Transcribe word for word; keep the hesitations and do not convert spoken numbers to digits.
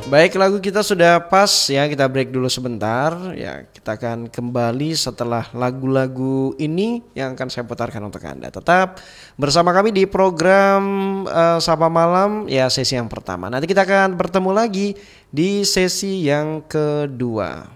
Baik, lagu kita sudah pas ya, kita break dulu sebentar ya. Kita akan kembali setelah lagu-lagu ini yang akan saya putarkan untuk Anda. Tetap bersama kami di program uh, Sapa Malam ya, sesi yang pertama. Nanti kita akan bertemu lagi di sesi yang kedua.